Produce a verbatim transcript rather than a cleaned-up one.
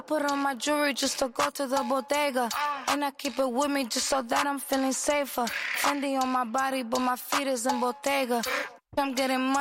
put on my jewelry just to go to the bodega. And I keep it with me just so that I'm feeling safer. Fendi on my body, but my feet is in Bottega. I'm getting money.